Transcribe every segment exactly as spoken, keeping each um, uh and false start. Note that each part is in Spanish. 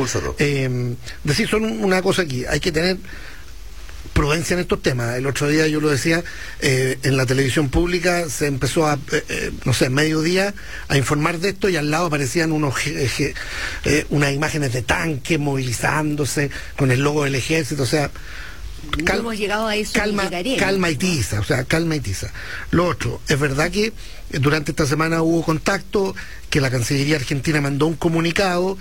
impulsa todo. Eh, decir son una cosa aquí, hay que tener prudencia en estos temas. El otro día yo lo decía, eh, en la televisión pública se empezó a, eh, eh, no sé, mediodía a informar de esto y al lado aparecían unos eh, eh, unas imágenes de tanques movilizándose con el logo del ejército, o sea, Cal, no hemos llegado a eso, calma, calma y tiza, o sea, calma y tiza. Lo otro, es verdad que durante esta semana hubo contacto, que la Cancillería Argentina mandó un comunicado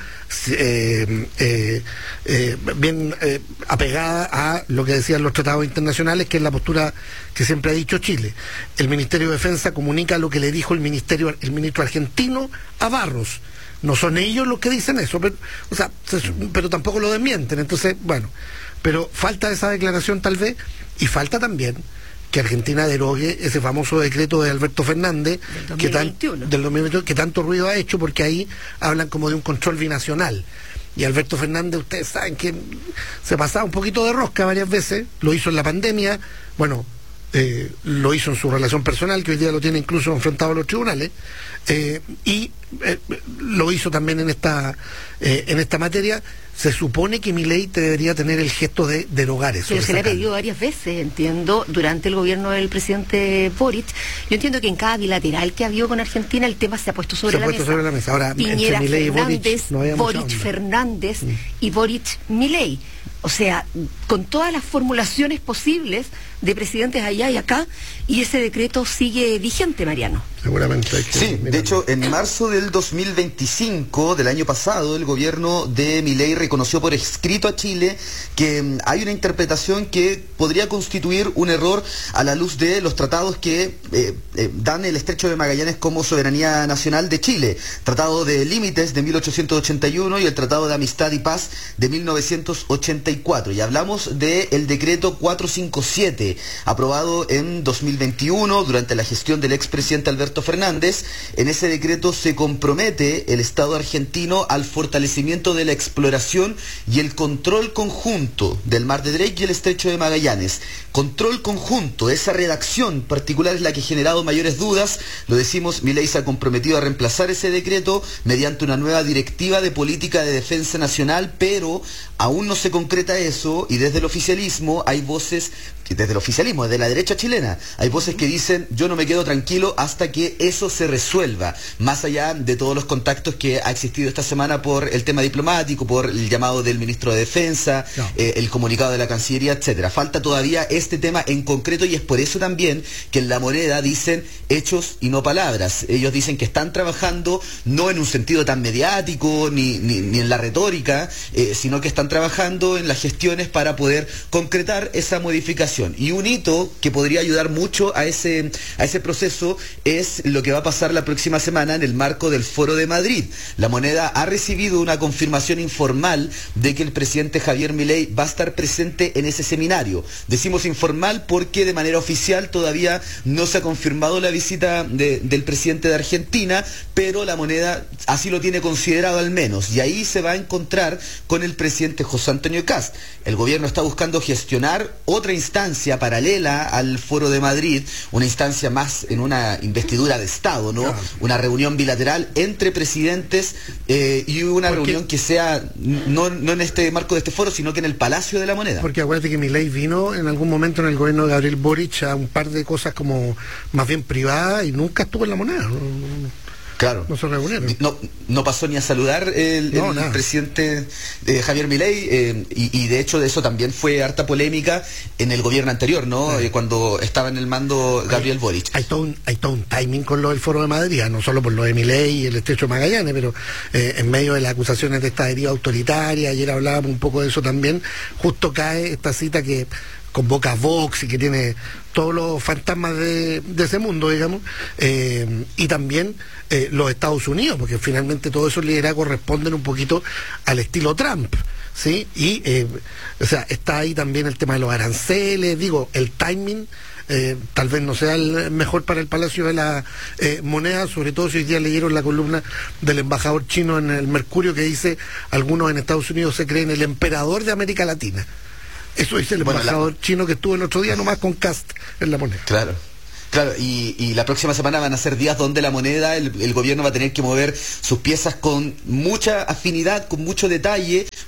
eh, eh, eh, bien eh, apegada a lo que decían los tratados internacionales, que es la postura que siempre ha dicho Chile. El Ministerio de Defensa comunica lo que le dijo el ministerio, el ministro argentino a Barros. No son ellos los que dicen eso, pero, o sea, pero tampoco lo desmienten. Entonces, bueno, pero falta esa declaración tal vez, y falta también que Argentina derogue ese famoso decreto de Alberto Fernández del que, tan, del dos mil veintiuno, que tanto ruido ha hecho, porque ahí hablan como de un control binacional. Y Alberto Fernández, ustedes saben que se pasaba un poquito de rosca varias veces, lo hizo en la pandemia, bueno, eh, lo hizo en su relación personal, que hoy día lo tiene incluso enfrentado a los tribunales, eh, y eh, lo hizo también en esta eh, en esta materia. Se supone que Milei te debería tener el gesto de derogar eso. Pero de se le ha sacarlo. pedido varias veces, entiendo, durante el gobierno del presidente Boric. Yo entiendo que en cada bilateral que ha habido con Argentina el tema se ha puesto sobre, se ha la, puesto mesa. sobre la mesa. Ahora, Piñera entre Milei y Fernández, Boric, no había mucha Boric onda. Fernández Mm. y Boric Milei. O sea, con todas las formulaciones posibles de presidentes allá y acá, y ese decreto sigue vigente, Mariano. Seguramente hay que Sí, mirarlo. de hecho, en marzo del dos mil veinticinco, del año pasado, el gobierno de Milei reconoció por escrito a Chile que mm, hay una interpretación que podría constituir un error a la luz de los tratados que eh, eh, dan el Estrecho de Magallanes como soberanía nacional de Chile. Tratado de Límites de mil ochocientos ochenta y uno y el Tratado de Amistad y Paz de mil novecientos ochenta y cuatro. Y hablamos del decreto cuatrocientos cincuenta y siete, aprobado en dos mil veintiuno durante la gestión del expresidente Alberto Fernández. En ese decreto se compromete el Estado argentino al fortalecimiento de la exploración y el control conjunto del Mar de Drake y el Estrecho de Magallanes. Control conjunto, esa redacción particular es la que ha generado mayores dudas. Lo decimos, Milei se ha comprometido a reemplazar ese decreto mediante una nueva directiva de política de defensa nacional, pero aún no se concreta eso, y desde el oficialismo hay voces, desde el oficialismo, desde la derecha chilena, hay voces que dicen, yo no me quedo tranquilo hasta que eso se resuelva, más allá de todos los contactos que ha existido esta semana por el tema diplomático, por el llamado del ministro de Defensa, no. eh, el comunicado de la Cancillería, etcétera. Falta todavía este tema en concreto, y es por eso también que en La Moneda dicen hechos y no palabras. Ellos dicen que están trabajando no en un sentido tan mediático ni, ni, ni en la retórica, eh, sino que están trabajando en las gestiones para poder concretar esa modificación. Y un hito que podría ayudar mucho a ese, a ese proceso es lo que va a pasar la próxima semana en el marco del Foro de Madrid. La Moneda ha recibido una confirmación informal de que el presidente Javier Milei va a estar presente en ese seminario. Decimos informal porque de manera oficial todavía no se ha confirmado la visita de, del presidente de Argentina, pero la Moneda así lo tiene considerado al menos, y ahí se va a encontrar con el presidente José Antonio Kast. El gobierno está buscando gestionar otra instancia paralela al Foro de Madrid, una instancia más en una investidura de Estado, ¿no? Claro. Una reunión bilateral entre presidentes eh, y una porque, reunión que sea no, no en este marco de este foro, sino que en el Palacio de la Moneda. Porque acuérdate que Milei vino en algún momento en el gobierno de Gabriel Boric a un par de cosas como más bien privadas y nunca estuvo en la Moneda. No, no, Claro. No se reunieron. No, no pasó ni a saludar el, no, el presidente eh, Javier Milei, eh, y, y de hecho de eso también fue harta polémica en el gobierno anterior, ¿no? Sí. Eh, cuando estaba en el mando Gabriel hay, Boric. Hay todo, un, hay todo un timing con lo del Foro de Madrid, no solo por lo de Milei y el Estrecho de Magallanes, pero eh, en medio de las acusaciones de esta deriva autoritaria, ayer hablábamos un poco de eso también, justo cae esta cita que convoca a Vox y que tiene todos los fantasmas de, de ese mundo, digamos, eh, y también eh, los Estados Unidos, porque finalmente todos esos liderazgos responden un poquito al estilo Trump, ¿sí? Y, eh, o sea, está ahí también el tema de los aranceles, digo, el timing eh, tal vez no sea el mejor para el Palacio de la eh, Moneda, sobre todo si hoy día leyeron la columna del embajador chino en el Mercurio que dice, algunos en Estados Unidos se creen el emperador de América Latina. Eso dice el bueno, embajador la... chino que estuvo el otro día nomás con Kast en La Moneda. Claro. Claro, y, y la próxima semana van a ser días donde la Moneda, el, el gobierno va a tener que mover sus piezas con mucha afinidad, con mucho detalle,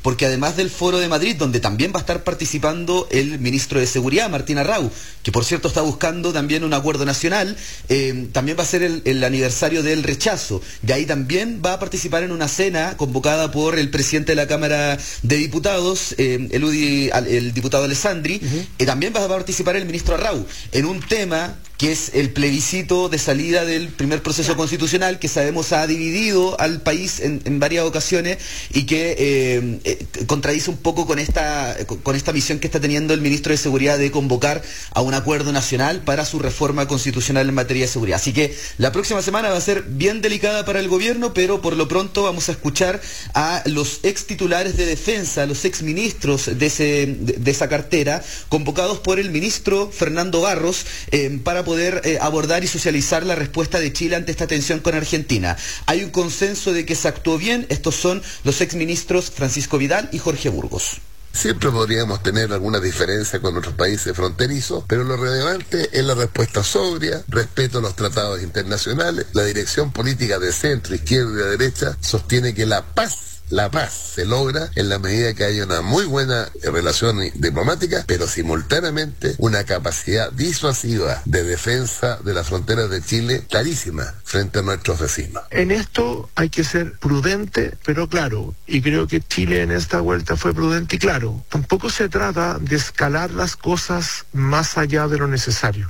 porque además del Foro de Madrid, donde también va a estar participando el ministro de Seguridad, Martín Arrau, que por cierto está buscando también un acuerdo nacional, eh, también va a ser el, el aniversario del rechazo. De ahí también va a participar en una cena convocada por el presidente de la Cámara de Diputados, eh, el, Udi, el diputado Alessandri, uh-huh. y también va a participar el ministro Arrau, en un tema que es el plebiscito de salida del primer proceso constitucional, que sabemos ha dividido al país en, en varias ocasiones y que eh, eh, contradice un poco con esta, con esta misión que está teniendo el ministro de Seguridad de convocar a un acuerdo nacional para su reforma constitucional en materia de seguridad. Así que la próxima semana va a ser bien delicada para el gobierno, pero por lo pronto vamos a escuchar a los ex titulares de defensa, los ex ministros de, ese, de, de esa cartera, convocados por el ministro Fernando Barros, eh, para poder poder eh, abordar y socializar la respuesta de Chile ante esta tensión con Argentina. Hay un consenso de que se actuó bien. Estos son los exministros Francisco Vidal y Jorge Burgos. Siempre podríamos tener alguna diferencia con otros países fronterizos, pero lo relevante es la respuesta sobria, respeto a los tratados internacionales. La dirección política de centro, izquierda y de derecha sostiene que la paz La paz se logra en la medida que haya una muy buena relación diplomática, pero simultáneamente una capacidad disuasiva de defensa de las fronteras de Chile clarísima frente a nuestros vecinos. En esto hay que ser prudente, pero claro, y creo que Chile en esta vuelta fue prudente y claro. Tampoco se trata de escalar las cosas más allá de lo necesario.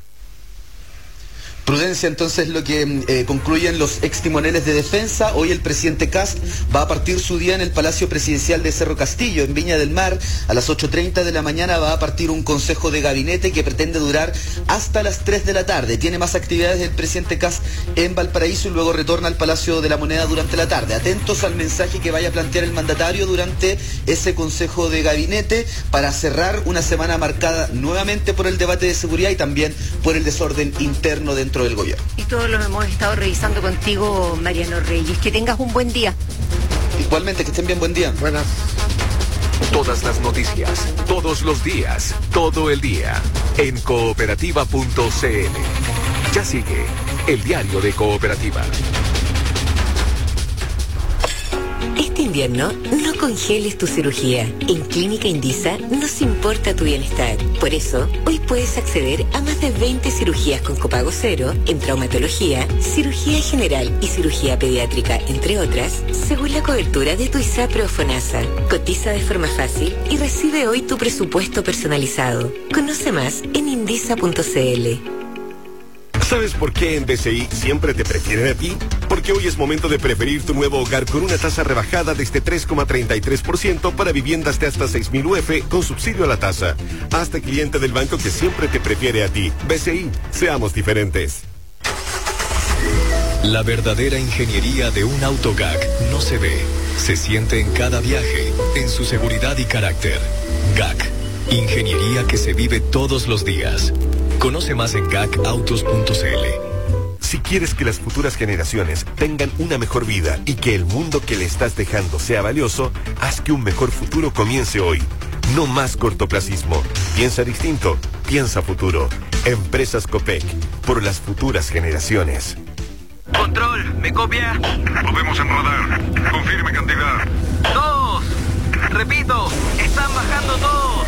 Prudencia, entonces, lo que eh, concluyen los ex timoneles de defensa. Hoy el presidente Kast va a partir su día en el Palacio Presidencial de Cerro Castillo, en Viña del Mar. A las ocho treinta de la mañana va a partir un consejo de gabinete que pretende durar hasta las tres de la tarde. Tiene más actividades el presidente Kast en Valparaíso y luego retorna al Palacio de la Moneda durante la tarde. Atentos al mensaje que vaya a plantear el mandatario durante ese consejo de gabinete para cerrar una semana marcada nuevamente por el debate de seguridad y también por el desorden interno dentro del gobierno. Y todos los hemos estado revisando contigo, Mariano Reyes. Que tengas un buen día. Igualmente, que estén bien, buen día. Buenas. Todas las noticias, todos los días, todo el día, en cooperativa punto c l. Ya sigue el diario de Cooperativa. Este invierno, no congeles tu cirugía. En Clínica Indisa nos importa tu bienestar. Por eso, hoy puedes acceder a más de veinte cirugías con copago cero en traumatología, cirugía general y cirugía pediátrica, entre otras, según la cobertura de tu ISAPRE o FONASA. Cotiza de forma fácil y recibe hoy tu presupuesto personalizado. Conoce más en indisa punto c l. ¿Sabes por qué en B C I siempre te prefieren a ti? Porque hoy es momento de preferir tu nuevo hogar con una tasa rebajada desde tres coma treinta y tres por ciento para viviendas de hasta seis mil U F con subsidio a la tasa. Hazte cliente del banco que siempre te prefiere a ti. B C I, seamos diferentes. La verdadera ingeniería de un auto G A C no se ve, se siente en cada viaje, en su seguridad y carácter. G A C, ingeniería que se vive todos los días. Conoce más en gacautos punto c l. Si quieres que las futuras generaciones tengan una mejor vida y que el mundo que le estás dejando sea valioso, haz que un mejor futuro comience hoy. No más cortoplacismo. Piensa distinto, piensa futuro. Empresas Copec, por las futuras generaciones. Control, ¿me copia? Lo vemos en radar. Confirme cantidad. Dos. Repito, están bajando todos.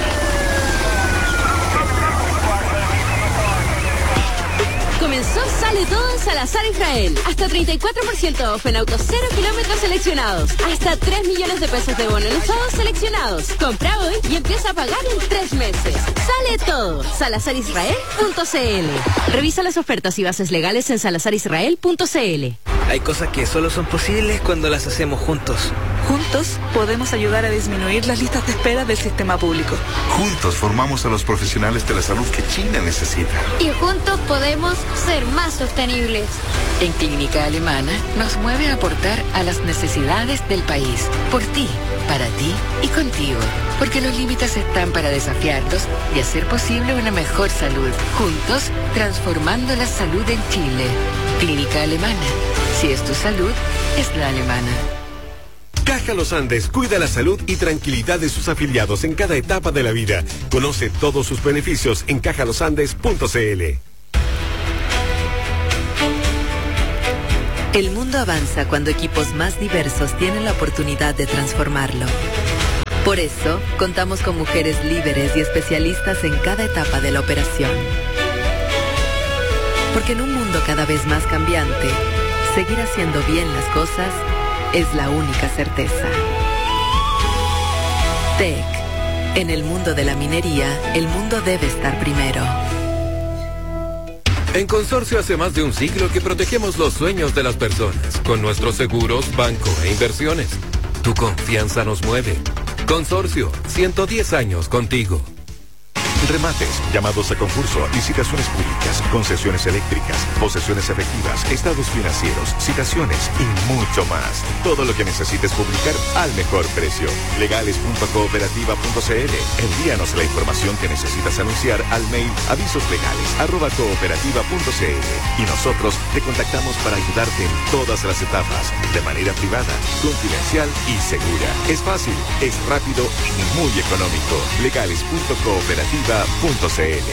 Comenzó Sale Todo en Salazar Israel. Hasta treinta y cuatro por ciento off en autos cero kilómetros seleccionados. Hasta tres millones de pesos de bono en usados seleccionados. Compra hoy y empieza a pagar en tres meses. Sale Todo. salazar israel punto c l. Revisa las ofertas y bases legales en salazar israel punto c l. Hay cosas que solo son posibles cuando las hacemos juntos. Juntos podemos ayudar a disminuir las listas de espera del sistema público. Juntos formamos a los profesionales de la salud que China necesita. Y juntos podemos ser más sostenibles. En Clínica Alemana nos mueve a aportar a las necesidades del país. Por ti, para ti y contigo. Porque los límites están para desafiarlos y hacer posible una mejor salud. Juntos, transformando la salud en Chile. Clínica Alemana. Si es tu salud, es la alemana. Caja Los Andes cuida la salud y tranquilidad de sus afiliados en cada etapa de la vida. Conoce todos sus beneficios en caja los andes punto c l. El mundo avanza cuando equipos más diversos tienen la oportunidad de transformarlo. Por eso, contamos con mujeres líderes y especialistas en cada etapa de la operación. Porque en un mundo cada vez más cambiante, seguir haciendo bien las cosas es la única certeza. T E C. En el mundo de la minería, el mundo debe estar primero. En Consorcio hace más de un siglo que protegemos los sueños de las personas con nuestros seguros, banco e inversiones. Tu confianza nos mueve. Consorcio, ciento diez años contigo. Remates, llamados a concurso, licitaciones públicas, concesiones eléctricas, posesiones efectivas, estados financieros, citaciones y mucho más. Todo lo que necesites publicar al mejor precio. legales punto cooperativa punto c l. Envíanos la información que necesitas anunciar al mail avisoslegales arroba cooperativa punto c l y nosotros te contactamos para ayudarte en todas las etapas, de manera privada, confidencial y segura. Es fácil, es rápido y muy económico. legales punto cooperativa punto c l.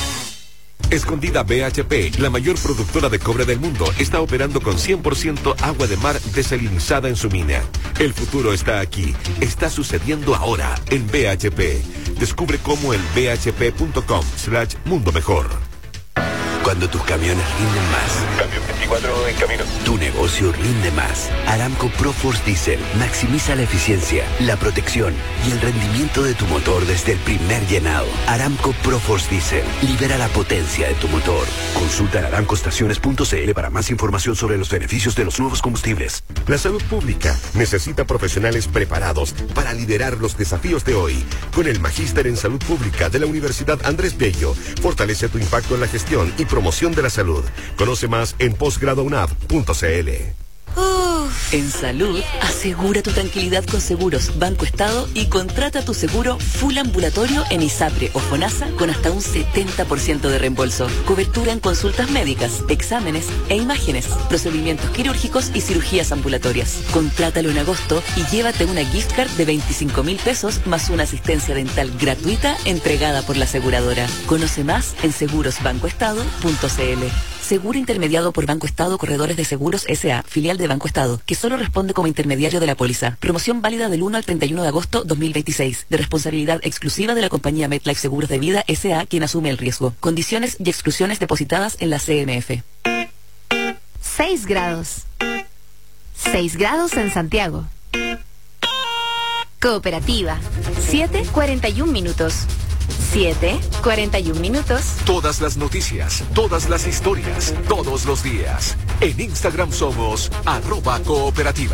Escondida B H P, la mayor productora de cobre del mundo, está operando con cien por ciento agua de mar desalinizada en su mina. El futuro está aquí, está sucediendo ahora en B H P. Descubre cómo en b h p punto com slash mundo mejor. Cuando tus camiones rinden más. Cambio veinticuatro en camino. Tu negocio rinde más. Aramco ProForce Diesel maximiza la eficiencia, la protección y el rendimiento de tu motor desde el primer llenado. Aramco ProForce Diesel libera la potencia de tu motor. Consulta en aramco estaciones punto c l para más información sobre los beneficios de los nuevos combustibles. La salud pública necesita profesionales preparados para liderar los desafíos de hoy. Con el Magíster en Salud Pública de la Universidad Andrés Bello, fortalece tu impacto en la gestión y promoción de la salud. Conoce más en posgrado u n a v punto c l. Uf. En salud, asegura tu tranquilidad con Seguros Banco Estado y contrata tu seguro full ambulatorio en ISAPRE o FONASA con hasta un setenta por ciento de reembolso. Cobertura en consultas médicas, exámenes e imágenes, procedimientos quirúrgicos y cirugías ambulatorias. Contrátalo en agosto y llévate una gift card de veinticinco mil pesos más una asistencia dental gratuita entregada por la aseguradora. Conoce más en seguros banco estado punto c l. Seguro intermediado por Banco Estado Corredores de Seguros S A, filial de Banco Estado, que solo responde como intermediario de la póliza. Promoción válida del uno al treinta y uno de agosto dos mil veintiséis, de responsabilidad exclusiva de la compañía MetLife Seguros de Vida S A, quien asume el riesgo. Condiciones y exclusiones depositadas en la C M F. seis grados. seis grados en Santiago. Cooperativa. siete cuarenta y un minutos. siete cuarenta y un minutos. Todas las noticias, todas las historias, todos los días. En Instagram somos arroba cooperativa.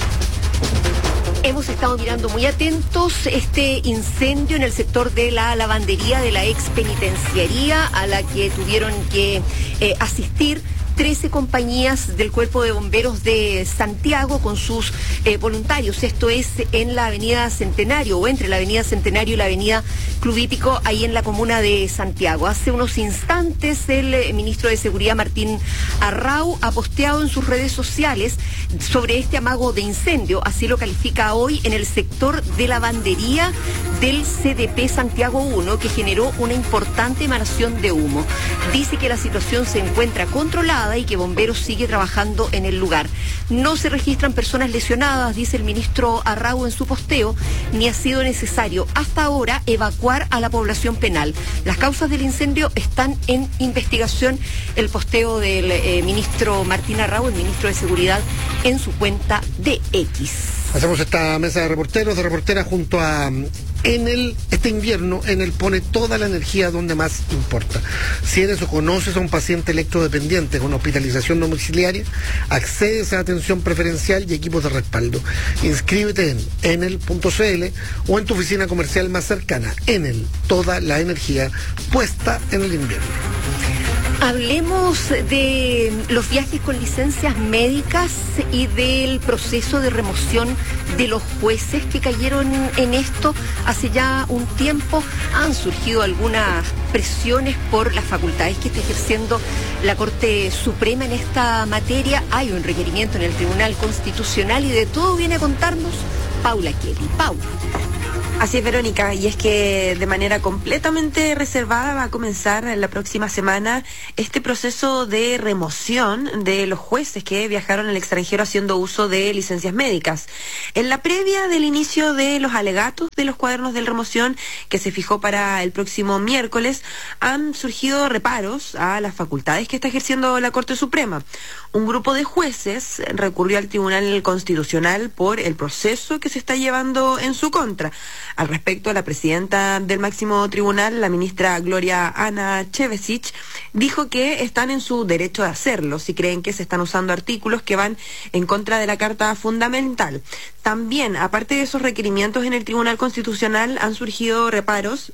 Hemos estado mirando muy atentos este incendio en el sector de la lavandería de la ex penitenciaría a la que tuvieron que eh, asistir trece compañías del Cuerpo de Bomberos de Santiago con sus eh, voluntarios. Esto es en la avenida Centenario o entre la avenida Centenario y la avenida Club Hípico, ahí en la comuna de Santiago. Hace unos instantes el eh, ministro de Seguridad Martín Arrau ha posteado en sus redes sociales sobre este amago de incendio, así lo califica hoy, en el sector de lavandería del C D P Santiago uno, que generó una importante emanación de humo. Dice que la situación se encuentra controlada y que Bomberos sigue trabajando en el lugar. No se registran personas lesionadas, dice el ministro Arrau en su posteo, ni ha sido necesario hasta ahora evacuar a la población penal. Las causas del incendio están en investigación. El posteo del eh, ministro Martín Arrau, el ministro de Seguridad, en su cuenta de X. Hacemos esta mesa de reporteros, de reporteras junto a Enel. Este invierno Enel pone toda la energía donde más importa. Si eres o conoces a un paciente electrodependiente con hospitalización domiciliaria, accedes a atención preferencial y equipos de respaldo. Inscríbete en enel punto c l o en tu oficina comercial más cercana. Enel, toda la energía puesta en el invierno. Hablemos de los viajes con licencias médicas y del proceso de remoción de los jueces que cayeron en esto hace ya un tiempo. Han surgido algunas presiones por las facultades que está ejerciendo la Corte Suprema en esta materia. Hay un requerimiento en el Tribunal Constitucional y de todo viene a contarnos Paula Kelly. Paula. Así es, Verónica, y es que de manera completamente reservada va a comenzar la próxima semana este proceso de remoción de los jueces que viajaron al extranjero haciendo uso de licencias médicas. En la previa del inicio de los alegatos de los cuadernos de remoción que se fijó para el próximo miércoles, han surgido reparos a las facultades que está ejerciendo la Corte Suprema. Un grupo de jueces recurrió al Tribunal Constitucional por el proceso que se está llevando en su contra. Al respecto, la presidenta del máximo tribunal, la ministra Gloria Ana Chevesich, dijo que están en su derecho de hacerlo si creen que se están usando artículos que van en contra de la Carta Fundamental. También, aparte de esos requerimientos en el Tribunal Constitucional, han surgido reparos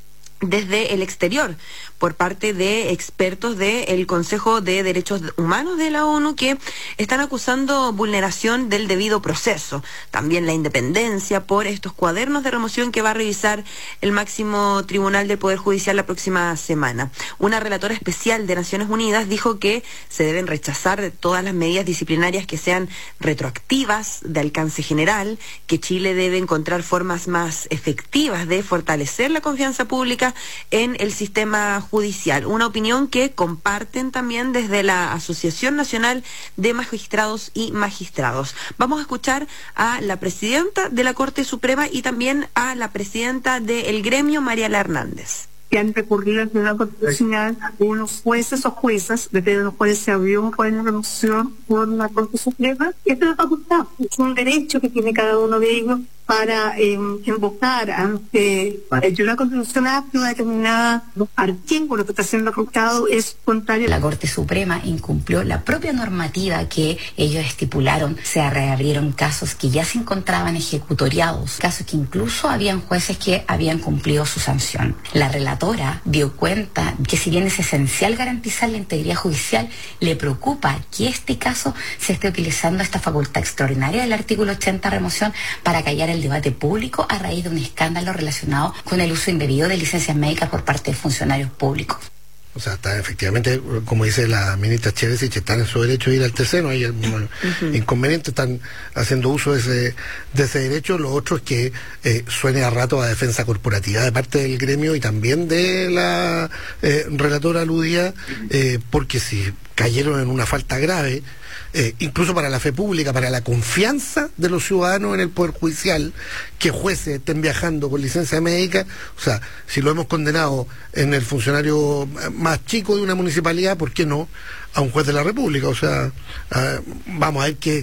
desde el exterior por parte de expertos del Consejo de Derechos Humanos de la ONU que están acusando vulneración del debido proceso. También la independencia por estos cuadernos de remoción que va a revisar el máximo tribunal del Poder Judicial la próxima semana. Una relatora especial de Naciones Unidas dijo que se deben rechazar todas las medidas disciplinarias que sean retroactivas de alcance general, que Chile debe encontrar formas más efectivas de fortalecer la confianza pública en el sistema judicial, una opinión que comparten también desde la Asociación Nacional de Magistrados y Magistrados. Vamos a escuchar a la presidenta de la Corte Suprema y también a la presidenta del gremio, Mariela Hernández. Que han recurrido al Tribunal Constitucional unos jueces o juezas, desde los cuales se abrió un cuaderno de remoción por la Corte Suprema. Esto es una facultad, es un derecho que tiene cada uno de ellos para eh, invocar ante el Tribunal Constitucional que una determinada artículo que está siendo afectado es contrario. La Corte Suprema incumplió la propia normativa que ellos estipularon. Se reabrieron casos que ya se encontraban ejecutoriados, casos que incluso habían jueces que habían cumplido su sanción. La relatora dio cuenta que si bien es esencial garantizar la integridad judicial, le preocupa que este caso se esté utilizando esta facultad extraordinaria del artículo ochenta remoción para callar el el debate público a raíz de un escándalo relacionado con el uso indebido de licencias médicas por parte de funcionarios públicos. O sea, está, efectivamente, como dice la ministra Chevesich, están en su derecho de ir al tercero, hay bueno, uh-huh. inconveniente, están haciendo uso de ese, de ese derecho. Lo otro es que eh, suene a rato a defensa corporativa de parte del gremio y también de la eh, relatora aludida, eh, porque si cayeron en una falta grave, Eh, incluso para la fe pública, para la confianza de los ciudadanos en el Poder Judicial, que jueces estén viajando con licencia médica. O sea, si lo hemos condenado en el funcionario más chico de una municipalidad, ¿por qué no a un juez de la República? O sea, uh, vamos a ver que,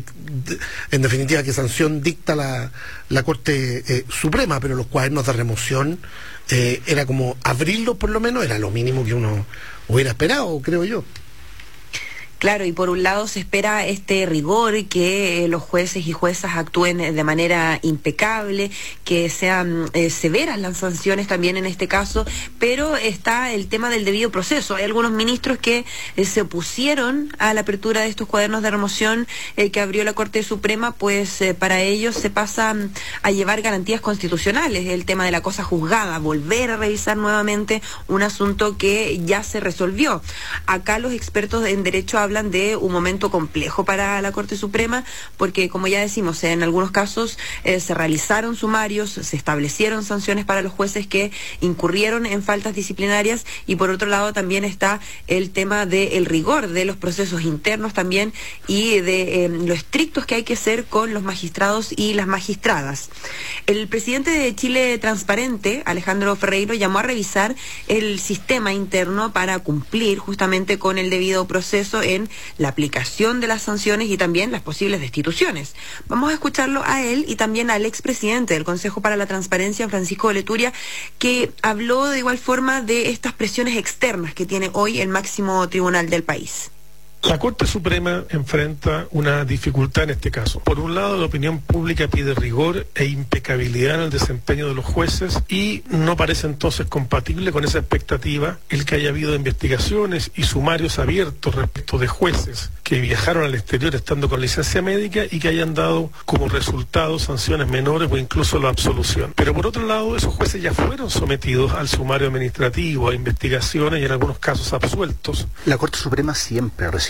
en definitiva, qué sanción dicta la, la Corte eh, Suprema, pero los cuadernos de remoción eh, era como abrirlos por lo menos, era lo mínimo que uno hubiera esperado, creo yo. Claro, y por un lado se espera este rigor, que eh, los jueces y juezas actúen de manera impecable, que sean eh, severas las sanciones también en este caso, pero está el tema del debido proceso. Hay algunos ministros que eh, se opusieron a la apertura de estos cuadernos de remoción eh, que abrió la Corte Suprema, pues eh, para ellos se pasa a llevar garantías constitucionales, el tema de la cosa juzgada, volver a revisar nuevamente un asunto que ya se resolvió. Acá los expertos en derecho hablan de un momento complejo para la Corte Suprema, porque como ya decimos, en algunos casos eh, se realizaron sumarios, se establecieron sanciones para los jueces que incurrieron en faltas disciplinarias, y por otro lado también está el tema del rigor de los procesos internos también y de eh, lo estrictos que hay que ser con los magistrados y las magistradas. El presidente de Chile Transparente, Alejandro Ferreiro, llamó a revisar el sistema interno para cumplir justamente con el debido proceso en la aplicación de las sanciones y también las posibles destituciones. Vamos a escucharlo a él y también al expresidente del Consejo para la Transparencia, Francisco Leturia, que habló de igual forma de estas presiones externas que tiene hoy el máximo tribunal del país. La Corte Suprema enfrenta una dificultad en este caso. Por un lado, la opinión pública pide rigor e impecabilidad en el desempeño de los jueces y no parece entonces compatible con esa expectativa el que haya habido investigaciones y sumarios abiertos respecto de jueces que viajaron al exterior estando con licencia médica y que hayan dado como resultado sanciones menores o incluso la absolución. Pero por otro lado, esos jueces ya fueron sometidos al sumario administrativo, a investigaciones y en algunos casos absueltos. La Corte Suprema siempre recibió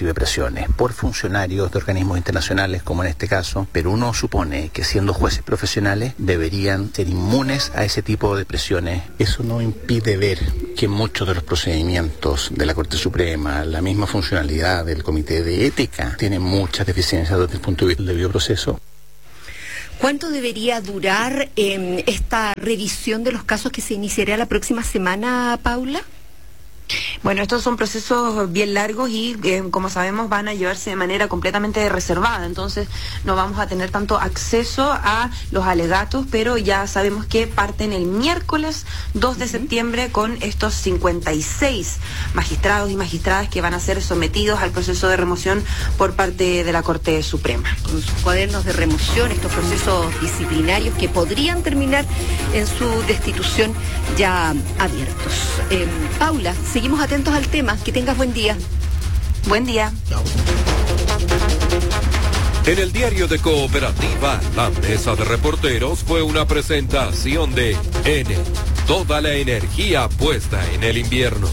recibe presiones por funcionarios de organismos internacionales, como en este caso, pero uno supone que siendo jueces profesionales deberían ser inmunes a ese tipo de presiones. Eso no impide ver que muchos de los procedimientos de la Corte Suprema, la misma funcionalidad del Comité de Ética, tienen muchas deficiencias desde el punto de vista del debido proceso. ¿Cuánto debería durar eh, esta revisión de los casos que se iniciará la próxima semana, Paula? Bueno, estos son procesos bien largos y, eh, como sabemos, van a llevarse de manera completamente reservada. Entonces, no vamos a tener tanto acceso a los alegatos, pero ya sabemos que parten el miércoles dos de septiembre con estos cincuenta y seis magistrados y magistradas que van a ser sometidos al proceso de remoción por parte de la Corte Suprema. Con sus cuadernos de remoción, estos procesos disciplinarios que podrían terminar en su destitución ya abiertos. Eh, Paula, seguimos atentos al tema. Que tengas buen día. Buen día. Chao. En el diario de Cooperativa, la mesa de reporteros fue una presentación de N. Toda la energía puesta en el invierno.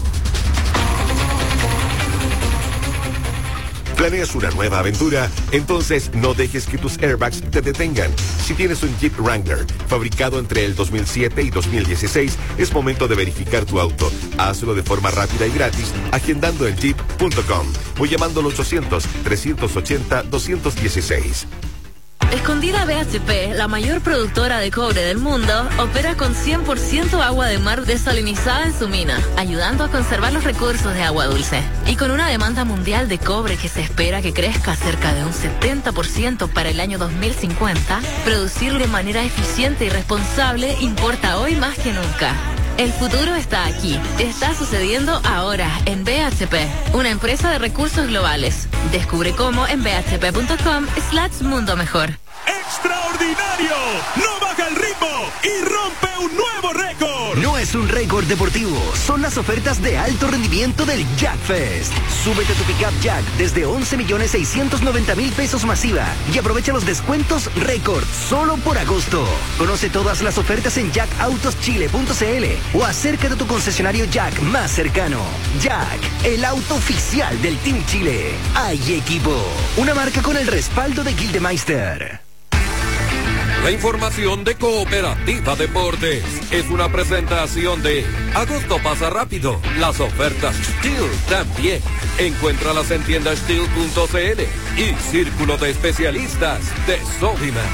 ¿Planeas una nueva aventura? Entonces no dejes que tus airbags te detengan. Si tienes un Jeep Wrangler fabricado entre el dos mil siete y dos mil dieciséis, es momento de verificar tu auto. Hazlo de forma rápida y gratis agendando en jeep punto com o llamando al ochocientos, trescientos ochenta, doscientos dieciséis. Escondida B H P, la mayor productora de cobre del mundo, opera con cien por ciento agua de mar desalinizada en su mina, ayudando a conservar los recursos de agua dulce. Y con una demanda mundial de cobre que se espera que crezca cerca de un setenta por ciento para el año dos mil cincuenta, producir de manera eficiente y responsable importa hoy más que nunca. El futuro está aquí. Está sucediendo ahora en B H P, una empresa de recursos globales. Descubre cómo en b h p punto com slash mundo mejor. ¡Extraordinario! ¡No baja el ritmo y rompe un nuevo récord! No es un récord deportivo, son las ofertas de alto rendimiento del Jack Fest. Súbete a tu pickup Jack desde once millones seiscientos noventa mil pesos masiva y aprovecha los descuentos récord solo por agosto. Conoce todas las ofertas en jack autos chile punto c l o acércate a tu concesionario Jack más cercano. Jack, el auto oficial del Team Chile. Hay equipo, una marca con el respaldo de Gildemeister. La información de Cooperativa Deportes es una presentación de Agosto pasa rápido. Las ofertas Steel también. Encuéntralas en tienda steel punto c l y Círculo de Especialistas de Sodimac.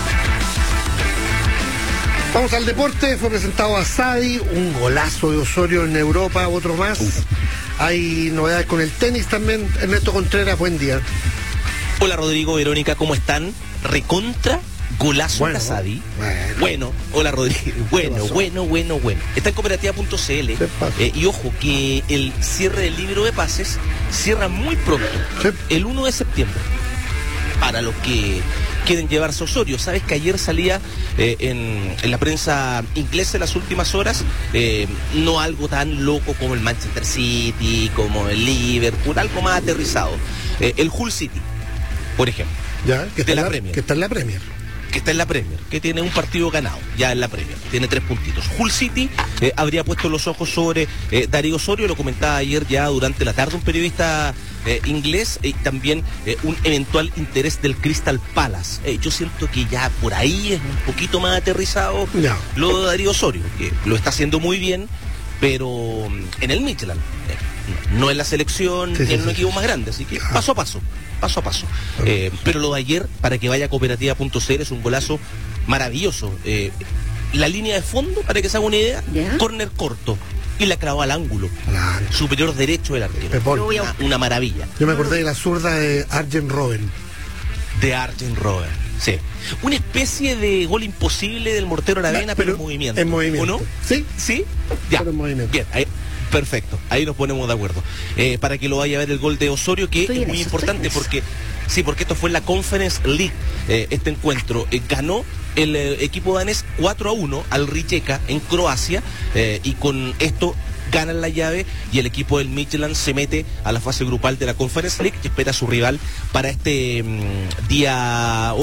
Vamos al deporte. Fue presentado a Sadi, un golazo de Osorio en Europa, otro más. Uf. Hay novedades con el tenis también. Ernesto Contreras, buen día. Hola Rodrigo, Verónica, ¿cómo están? Recontra golazo bueno, Casadi. Bueno. bueno, hola Rodrigo. Bueno, bueno, bueno, bueno. Está en cooperativa punto c l. Eh, y ojo, que el cierre del libro de pases cierra muy pronto, sí. el uno de septiembre. Para los que quieren llevarse Osorio. Sabes que ayer salía eh, en, en la prensa inglesa en las últimas horas, eh, no algo tan loco como el Manchester City, como el Liverpool, algo más aterrizado. Eh, el Hull City, por ejemplo. Ya, que está, de la la, Premier. que está en la Premier. que está en la Premier, que tiene un partido ganado ya en la Premier, tiene tres puntitos. Hull City eh, habría puesto los ojos sobre eh, Darío Osorio, lo comentaba ayer ya durante la tarde un periodista eh, inglés, y eh, también eh, un eventual interés del Crystal Palace. Eh, yo siento que ya por ahí es un poquito más aterrizado no. lo de Darío Osorio, que lo está haciendo muy bien, pero en el Midtjylland, eh, no en la selección, sí, ni sí, en un sí, equipo sí. más grande, así que paso a paso. paso a paso. Eh, pero lo de ayer, para que vaya a cooperativa punto c l, es un golazo maravilloso. Eh, la línea de fondo, para que se haga una idea, ¿ya? Córner corto. Y la clavó al ángulo. Claro. Superior derecho del arquero. Una, una maravilla. Yo me acordé de la zurda de Arjen Robben. De Arjen Robben, sí. Una especie de gol imposible del mortero Aravena, pero, pero en movimiento. En movimiento. ¿O no? Sí. ¿Sí? Ya. Pero en movimiento. Bien, ahí. Perfecto, ahí nos ponemos de acuerdo. Eh, para que lo vaya a ver el gol de Osorio, que estoy es muy eso, importante porque, sí, porque esto fue en la Conference League, eh, este encuentro. Eh, ganó el eh, equipo danés cuatro a uno al Rijeka en Croacia, eh, y con esto ganan la llave y el equipo del Midtjylland se mete a la fase grupal de la Conference League, que espera a su rival para este mmm, día... Oh,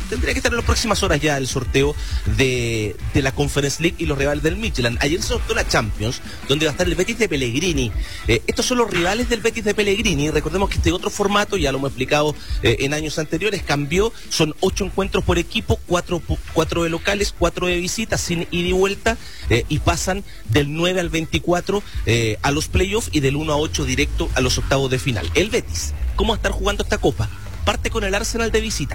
tendría que estar en las próximas horas ya el sorteo de, de la Conference League y los rivales del Midtjylland. Ayer se sorteó la Champions, donde va a estar el Betis de Pellegrini. Eh, estos son los rivales del Betis de Pellegrini. Recordemos que este otro formato, ya lo hemos explicado eh, en años anteriores, cambió. Son ocho encuentros por equipo, cuatro, cuatro de locales, cuatro de visitas, sin ida y vuelta, eh, y pasan del nueve al veinticuatro eh, a los playoffs y del uno a ocho directo a los octavos de final. El Betis, ¿cómo va a estar jugando esta copa? Parte con el Arsenal de visita,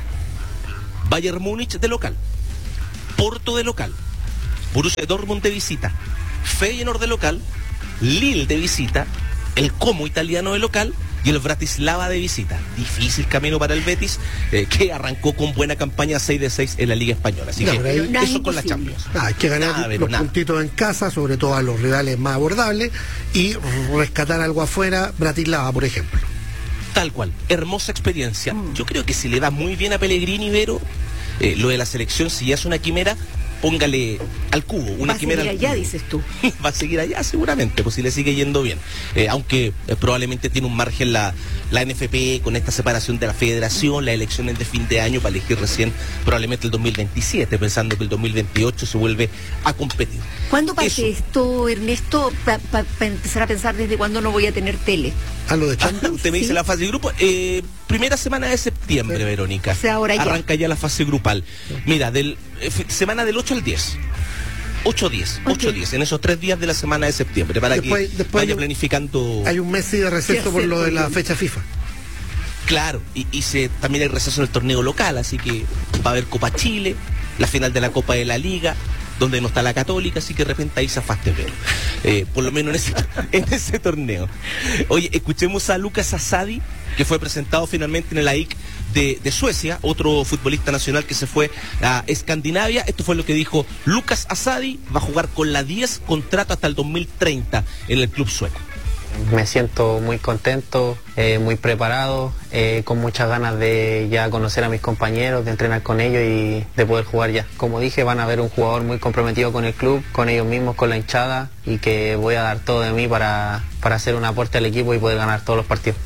Bayern Múnich de local, Porto de local, Borussia Dortmund de visita, Feyenoord de local, Lille de visita, el Como italiano de local y el Bratislava de visita. Difícil camino para el Betis, eh, que arrancó con buena campaña seis de seis en la Liga Española. Así no, que ahí, eso con la Champions. Ah, hay que ganar nada, los nada. puntitos en casa, sobre todo a los rivales más abordables, y rescatar algo afuera, Bratislava, por ejemplo. Tal cual, hermosa experiencia. Mm. Yo creo que si le va muy bien a Pellegrini, Vero, eh, lo de la selección, si ya es una quimera, póngale al cubo, una va quimera. Va a seguir allá, dices tú. Va a seguir allá seguramente, pues si le sigue yendo bien. Eh, aunque eh, probablemente tiene un margen la, la N F P con esta separación de la federación, las elecciones de fin de año para elegir recién probablemente el dos mil veintisiete, pensando que el dos mil veintiocho se vuelve a competir. ¿Cuándo parte esto, Ernesto, para pa, pa empezar a pensar desde cuándo no voy a tener tele? ¿A lo de Champions? Usted me ¿Sí? dice la fase de grupo. Eh, primera semana de septiembre, sí. Verónica. O sea, ahora ya. Arranca ya la fase grupal. Mira, del eh, semana del ocho al diez. ocho diez, okay. ocho diez, en esos tres días de la semana de septiembre, para después, que después vaya hay, planificando. Hay un mes de receso por lo de la fecha FIFA. Claro, y, y se, también hay receso en el torneo local, así que va a haber Copa Chile, la final de la Copa de la Liga, donde no está la Católica, así que de repente ahí zafaste, pero eh, por lo menos en ese, en ese torneo. Oye, escuchemos a Lucas Asadi, que fue presentado finalmente en el A I C de, de Suecia, otro futbolista nacional que se fue a Escandinavia. Esto fue lo que dijo Lucas Asadi: va a jugar con la diez, contrato hasta el dos mil treinta en el club sueco. Me siento muy contento, eh, muy preparado, eh, con muchas ganas de ya conocer a mis compañeros, de entrenar con ellos y de poder jugar ya. Como dije, van a ver un jugador muy comprometido con el club, con ellos mismos, con la hinchada, y que voy a dar todo de mí para, para hacer un aporte al equipo y poder ganar todos los partidos.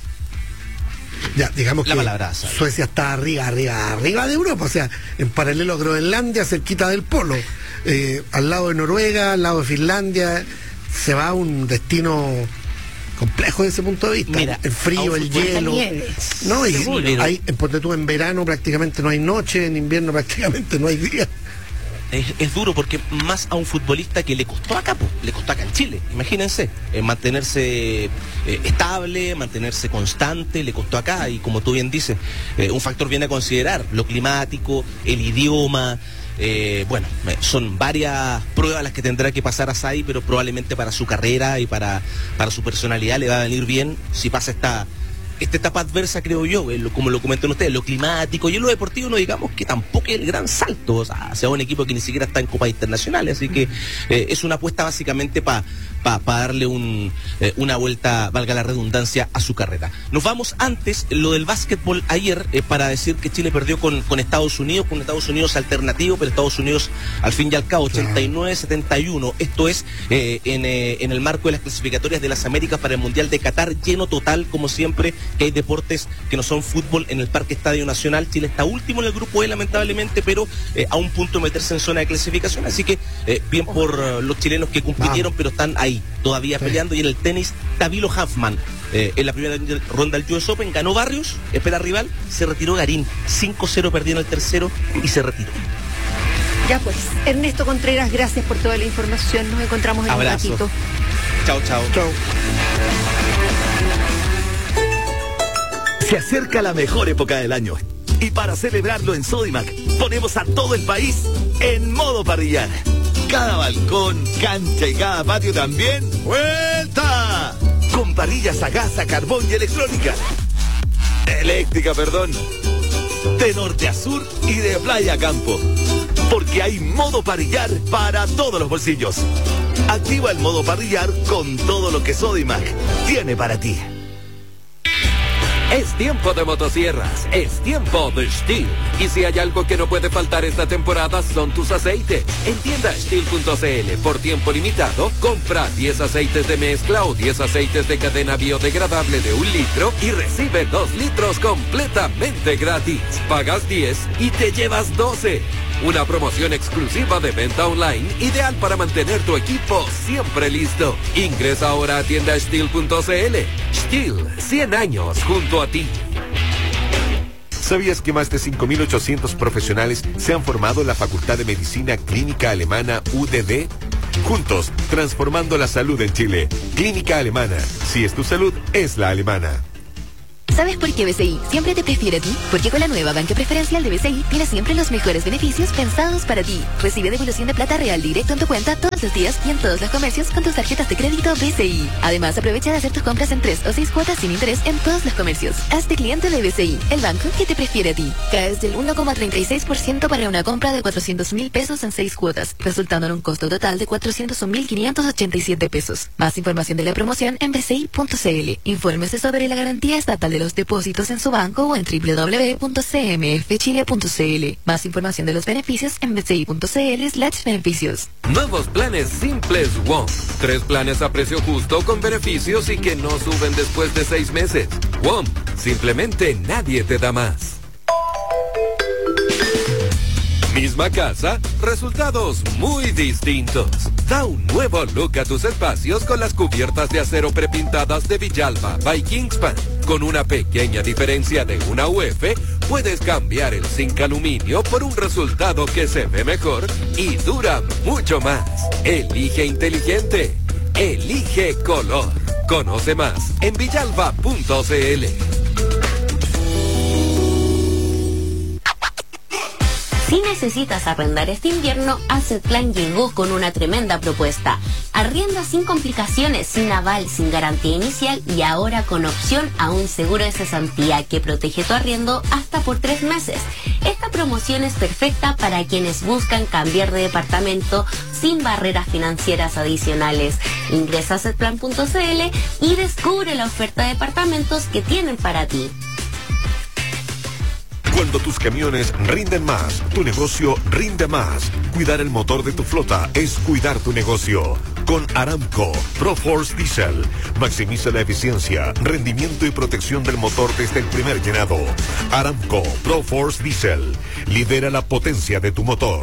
Ya, digamos la que palabra, Suecia está arriba, arriba, arriba de Europa, o sea, en paralelo a Groenlandia, cerquita del polo, eh, al lado de Noruega, al lado de Finlandia. Se va a un destino complejo desde ese punto de vista. Mira, el frío, el hielo. No, y hay, en Ponte tú, en verano prácticamente no hay noche, en invierno prácticamente no hay día. Es, es duro porque más a un futbolista que le costó acá, pues, le costó acá en Chile, imagínense, eh, mantenerse eh, estable, mantenerse constante, le costó acá, y como tú bien dices, eh, un factor bien a considerar, lo climático, el idioma. Eh, bueno, son varias pruebas las que tendrá que pasar Asadi, pero probablemente para su carrera y para, para su personalidad le va a venir bien si pasa esta, esta etapa adversa, creo yo, eh, como lo comentan ustedes, lo climático y en lo deportivo, no digamos que tampoco es el gran salto, o sea, sea un equipo que ni siquiera está en copas internacionales, así que eh, es una apuesta básicamente para pa, pa darle un, eh, una vuelta, valga la redundancia, a su carrera. Nos vamos antes, lo del básquetbol ayer, eh, para decir que Chile perdió con, con Estados Unidos, con Estados Unidos alternativo, pero Estados Unidos al fin y al cabo ochenta y nueve a setenta y uno, esto es eh, en, eh, en el marco de las clasificatorias de las Américas para el Mundial de Qatar, lleno total como siempre, que hay deportes que no son fútbol en el Parque Estadio Nacional. Chile está último en el grupo E, lamentablemente, pero eh, a un punto de meterse en zona de clasificación, así que eh, bien por uh, los chilenos que compitieron, pero están ahí todavía sí. peleando. Y en el tenis, Tabilo Hanfman, eh, en la primera ronda del U S Open ganó Barrios, espera rival, se retiró Garín, cinco cero perdió en el tercero y se retiró. Ya pues, Ernesto Contreras, gracias por toda la información, nos encontramos en Abrazo. un ratito. Chao, chao. Chao. Se acerca la mejor época del año y para celebrarlo en Sodimac ponemos a todo el país en modo parrillar. Cada balcón, cancha y cada patio también, ¡vuelta! Con parrillas a gas, a carbón y electrónica. Eléctrica, perdón. De norte a sur y de playa a campo. Porque hay modo parrillar para todos los bolsillos. Activa el modo parrillar con todo lo que Sodimac tiene para ti. Es tiempo de motosierras, es tiempo de Stihl. Y si hay algo que no puede faltar esta temporada son tus aceites. En tienda Stihl punto c l por tiempo limitado, compra diez aceites de mezcla o diez aceites de cadena biodegradable de un litro y recibe dos litros completamente gratis. Pagas diez y te llevas doce. Una promoción exclusiva de venta online, ideal para mantener tu equipo siempre listo. Ingresa ahora a tienda Stihl punto c l. Stihl, cien años junto a ti. ¿Sabías que más de cinco mil ochocientos profesionales se han formado en la Facultad de Medicina Clínica Alemana U D D? Juntos, transformando la salud en Chile. Clínica Alemana. Si es tu salud, es la alemana. ¿Sabes por qué B C I siempre te prefiere a ti? Porque con la nueva banca preferencial de B C I tienes siempre los mejores beneficios pensados para ti. Recibe devolución de plata real directo en tu cuenta todos los días y en todos los comercios con tus tarjetas de crédito B C I. Además, aprovecha de hacer tus compras en tres o seis cuotas sin interés en todos los comercios. Hazte cliente de B C I, el banco que te prefiere a ti. Caes del uno coma treinta y seis por ciento para una compra de cuatrocientos mil pesos en seis cuotas, resultando en un costo total de cuatrocientos un mil quinientos ochenta y siete pesos. Más información de la promoción en b c i punto c l. Infórmese sobre la garantía estatal de los depósitos en su banco o en w w w punto c m f chile punto c l. Más información de los beneficios en b c i punto c l slash beneficios. Nuevos planes simples WOM. Tres planes a precio justo con beneficios y que no suben después de seis meses. WOM. Simplemente nadie te da más. Misma casa, resultados muy distintos. Da un nuevo look a tus espacios con las cubiertas de acero prepintadas de Villalba by Kingspan. Con una pequeña diferencia de una U F, puedes cambiar el zinc aluminio por un resultado que se ve mejor y dura mucho más. Elige inteligente. Elige color. Conoce más en villalba punto c l. Si necesitas arrendar este invierno, Assetplan llegó con una tremenda propuesta. Arrienda sin complicaciones, sin aval, sin garantía inicial y ahora con opción a un seguro de cesantía que protege tu arriendo hasta por tres meses. Esta promoción es perfecta para quienes buscan cambiar de departamento sin barreras financieras adicionales. Ingresa a assetplan punto c l y descubre la oferta de departamentos que tienen para ti. Cuando tus camiones rinden más, tu negocio rinde más. Cuidar el motor de tu flota es cuidar tu negocio. Con Aramco ProForce Diesel, maximiza la eficiencia, rendimiento y protección del motor desde el primer llenado. Aramco ProForce Diesel, lidera la potencia de tu motor.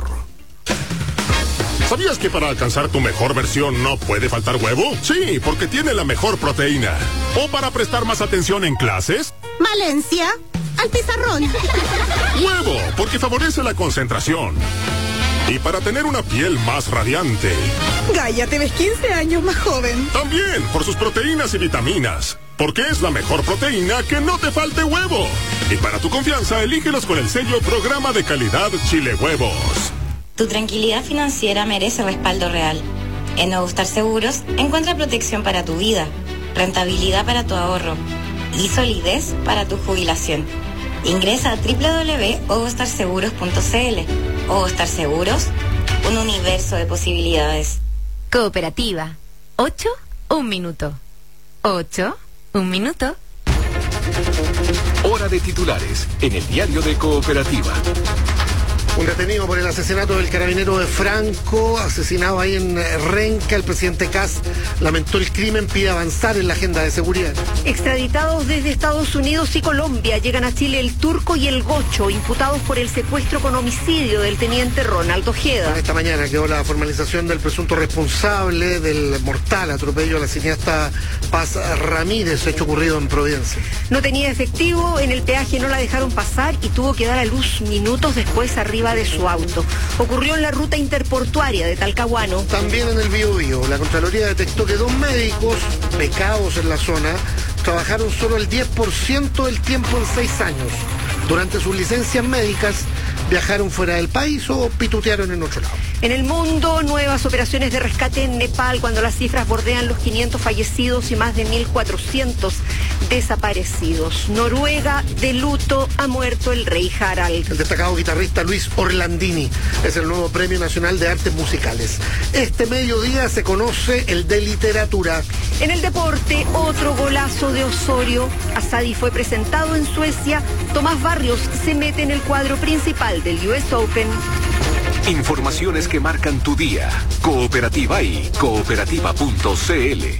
¿Sabías que para alcanzar tu mejor versión no puede faltar huevo? Sí, porque tiene la mejor proteína. ¿O para prestar más atención en clases? Valencia, al pizarrón. Huevo, porque favorece la concentración. Y para tener una piel más radiante. Gaia, te ves quince años más joven. También, por sus proteínas y vitaminas. Porque es la mejor proteína que no te falte huevo. Y para tu confianza, elígelos con el sello Programa de Calidad Chile Huevos. Tu tranquilidad financiera merece respaldo real. En Ogostar Seguros, encuentra protección para tu vida, rentabilidad para tu ahorro y solidez para tu jubilación. Ingresa a w w w punto ogostar seguros punto c l. Ogostar Seguros, un universo de posibilidades. Cooperativa. Ocho, un minuto. Ocho, un minuto. Hora de titulares en el diario de Cooperativa. Un detenido por el asesinato del carabinero de Franco, asesinado ahí en Renca. El presidente Kast lamentó el crimen, pide avanzar en la agenda de seguridad. Extraditados desde Estados Unidos y Colombia, llegan a Chile el Turco y el Gocho, imputados por el secuestro con homicidio del teniente Ronald Ojeda. Esta mañana quedó la formalización del presunto responsable del mortal atropello a la cineasta Paz Ramírez, hecho ocurrido en Providencia. No tenía efectivo, en el peaje no la dejaron pasar y tuvo que dar a luz minutos después arriba de su auto. Ocurrió en la ruta interportuaria de Talcahuano. También en el Biobío, la Contraloría detectó que dos médicos becados en la zona trabajaron solo el diez por ciento del tiempo en seis años. Durante sus licencias médicas viajaron fuera del país o pitutearon en otro lado. En el mundo, nuevas operaciones de rescate en Nepal cuando las cifras bordean los quinientos fallecidos y más de mil cuatrocientos desaparecidos. Noruega, de luto, ha muerto el rey Harald. El destacado guitarrista Luis Orlandini es el nuevo Premio Nacional de Artes Musicales. Este mediodía se conoce el de literatura. En el deporte, otro golazo de Osorio. Asadi fue presentado en Suecia. Tomás Barrios se mete en el cuadro principal del U S Open. Informaciones que marcan tu día. Cooperativa y cooperativa punto c l.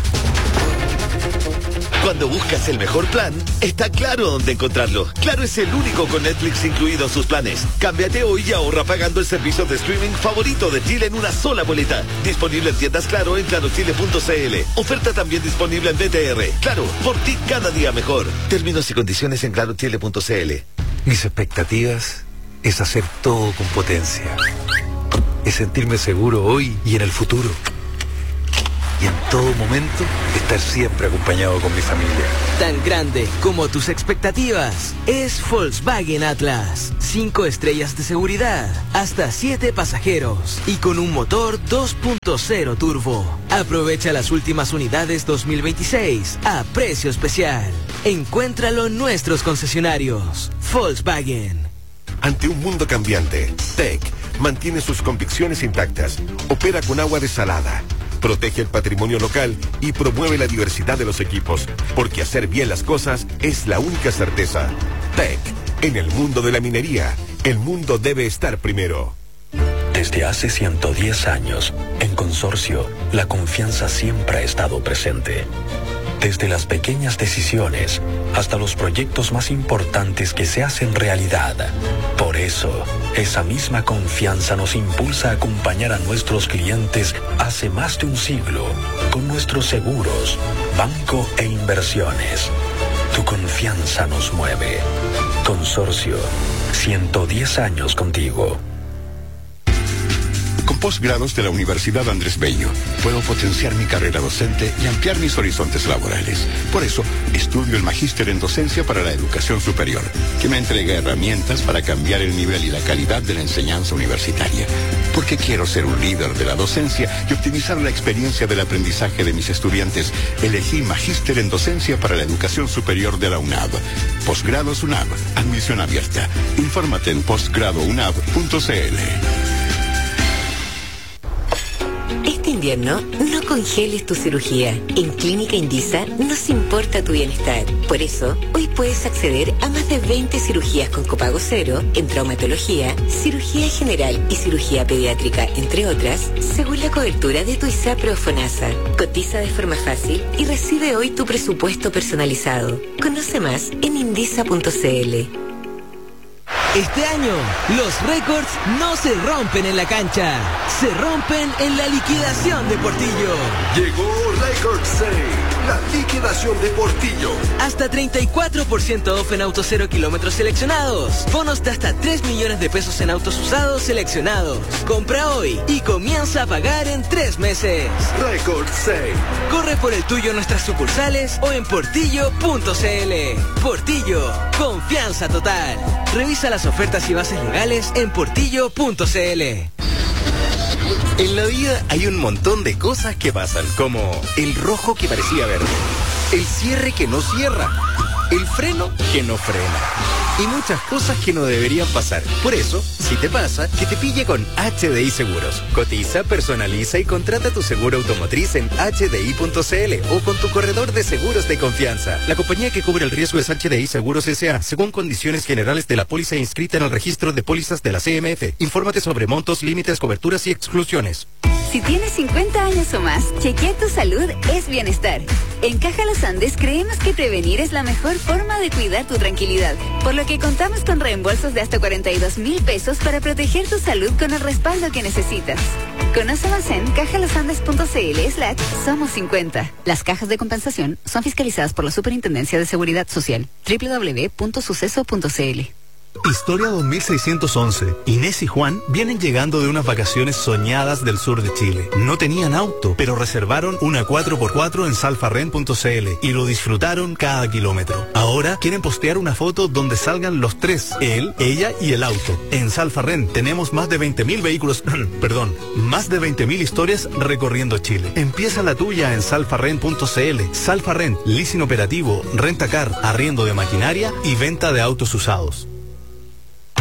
Cuando buscas el mejor plan, está claro dónde encontrarlo. Claro es el único con Netflix incluido en sus planes. Cámbiate hoy y ahorra pagando el servicio de streaming favorito de Chile en una sola boleta. Disponible en tiendas Claro en claro chile punto c l. Oferta también disponible en B T R. Claro, por ti cada día mejor. Términos y condiciones en claro chile punto c l. Mis expectativas es hacer todo con potencia. Es sentirme seguro hoy y en el futuro. Y en todo momento, estar siempre acompañado con mi familia. Tan grande como tus expectativas es Volkswagen Atlas. Cinco estrellas de seguridad, hasta siete pasajeros y con un motor dos punto cero turbo. Aprovecha las últimas unidades dos mil veintiséis a precio especial. Encuéntralo en nuestros concesionarios. Volkswagen. Ante un mundo cambiante, T E C mantiene sus convicciones intactas, opera con agua desalada, protege el patrimonio local y promueve la diversidad de los equipos, porque hacer bien las cosas es la única certeza. T E C, en el mundo de la minería, el mundo debe estar primero. Desde hace ciento diez años, en Consorcio, la confianza siempre ha estado presente. Desde las pequeñas decisiones hasta los proyectos más importantes que se hacen realidad. Por eso, esa misma confianza nos impulsa a acompañar a nuestros clientes hace más de un siglo con nuestros seguros, banco e inversiones. Tu confianza nos mueve. Consorcio, ciento diez años contigo. Con posgrados de la Universidad Andrés Bello, puedo potenciar mi carrera docente y ampliar mis horizontes laborales. Por eso, estudio el Magíster en Docencia para la Educación Superior, que me entrega herramientas para cambiar el nivel y la calidad de la enseñanza universitaria. Porque quiero ser un líder de la docencia y optimizar la experiencia del aprendizaje de mis estudiantes, elegí Magíster en Docencia para la Educación Superior de la UNAV. Posgrados UNAV, admisión abierta. Infórmate en postgrado unav punto c l. Este invierno, no congeles tu cirugía. En Clínica Indisa nos importa tu bienestar. Por eso, hoy puedes acceder a más de veinte cirugías con copago cero en traumatología, cirugía general y cirugía pediátrica, entre otras, según la cobertura de tu ISAPRE o FONASA. Cotiza de forma fácil y recibe hoy tu presupuesto personalizado. Conoce más en indisa punto c l. Este año, los récords no se rompen en la cancha, se rompen en la liquidación de Portillo. Llegó Record Sale, la liquidación de Portillo. Hasta treinta y cuatro por ciento off en autos cero kilómetros seleccionados. Bonos de hasta tres millones de pesos en autos usados seleccionados. Compra hoy y comienza a pagar en tres meses. Record Sale. Corre por el tuyo en nuestras sucursales o en portillo punto c l. Portillo, confianza total. Revisa las ofertas y bases legales en portillo punto c l. En la vida hay un montón de cosas que pasan, como el rojo que parecía verde, el cierre que no cierra, el freno que no frena y muchas cosas que no deberían pasar. Por eso, si te pasa, que te pille con H D I Seguros. Cotiza, personaliza y contrata tu seguro automotriz en h d i punto c l o con tu corredor de seguros de confianza. La compañía que cubre el riesgo es H D I Seguros S A, según condiciones generales de la póliza inscrita en el registro de pólizas de la C M F. Infórmate sobre montos, límites, coberturas y exclusiones. Si tienes cincuenta años o más, chequear tu salud es bienestar. En Caja Los Andes creemos que prevenir es la mejor forma de cuidar tu tranquilidad, por lo que contamos con reembolsos de hasta cuarenta y dos mil pesos para proteger tu salud con el respaldo que necesitas. Conoce más en cajalosandes punto c l slash somos cincuenta. Las cajas de compensación son fiscalizadas por la Superintendencia de Seguridad Social. doble u doble u doble u punto suceso punto c l. Historia dos mil seiscientos once. Inés y Juan vienen llegando de unas vacaciones soñadas del sur de Chile. No tenían auto, pero reservaron una cuatro por cuatro en salfarren punto c l y lo disfrutaron cada kilómetro. Ahora quieren postear una foto donde salgan los tres, él, ella y el auto. En Salfarren tenemos más de veinte mil vehículos, perdón, más de veinte mil historias recorriendo Chile. Empieza la tuya en salfarren punto c l. Salfarren, leasing operativo, renta car, arriendo de maquinaria y venta de autos usados.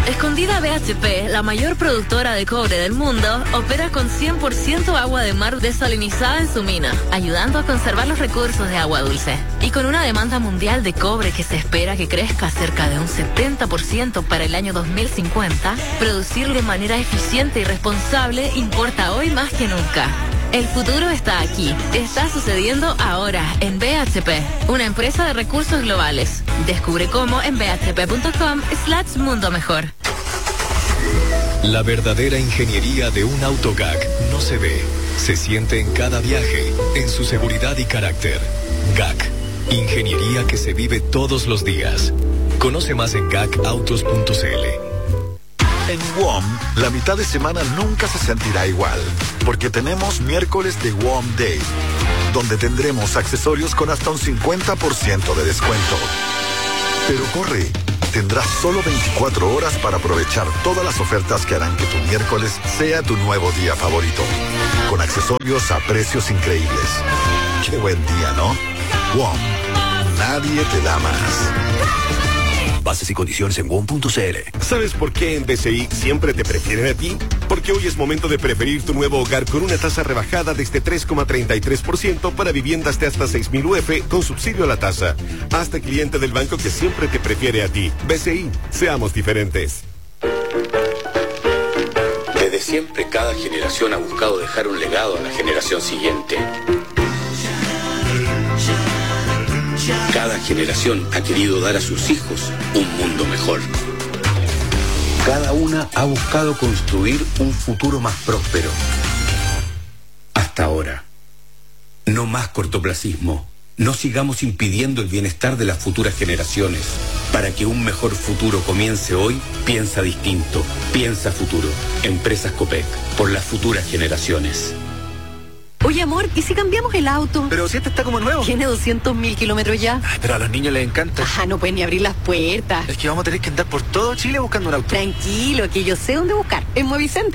Escondida B H P, la mayor productora de cobre del mundo, opera con cien por ciento agua de mar desalinizada en su mina, ayudando a conservar los recursos de agua dulce. Y con una demanda mundial de cobre que se espera que crezca cerca de un setenta por ciento para el año dos mil cincuenta, producir de manera eficiente y responsable importa hoy más que nunca. El futuro está aquí. Está sucediendo ahora en B H P, una empresa de recursos globales. Descubre cómo en b h p punto com slash mundo mejor. La verdadera ingeniería de un auto G A C no se ve, se siente en cada viaje, en su seguridad y carácter. G A C, ingeniería que se vive todos los días. Conoce más en gac autos punto c l. En W O M, la mitad de semana nunca se sentirá igual, porque tenemos miércoles de W O M Day, donde tendremos accesorios con hasta un cincuenta por ciento de descuento. Pero corre, tendrás solo veinticuatro horas para aprovechar todas las ofertas que harán que tu miércoles sea tu nuevo día favorito, con accesorios a precios increíbles. Qué buen día, ¿no? W O M, nadie te da más. Bases y condiciones en W O M punto c l. ¿Sabes por qué en B C I siempre te prefieren a ti? Porque hoy es momento de preferir tu nuevo hogar con una tasa rebajada desde tres coma treinta y tres por ciento para viviendas de hasta seis mil U F con subsidio a la tasa. Hazte cliente del banco que siempre te prefiere a ti. B C I, seamos diferentes. Desde siempre cada generación ha buscado dejar un legado a la generación siguiente. Cada generación ha querido dar a sus hijos un mundo mejor. Cada una ha buscado construir un futuro más próspero. Hasta ahora. No más cortoplacismo. No sigamos impidiendo el bienestar de las futuras generaciones. Para que un mejor futuro comience hoy, piensa distinto. Piensa futuro. Empresas Copec. Por las futuras generaciones. Oye, amor, ¿y si cambiamos el auto? Pero si este está como nuevo. Tiene doscientos mil kilómetros ya. Ay, pero a los niños les encanta. Ah, no pueden ni abrir las puertas. Es que vamos a tener que andar por todo Chile buscando un auto. Tranquilo, que yo sé dónde buscar. En Movicenter.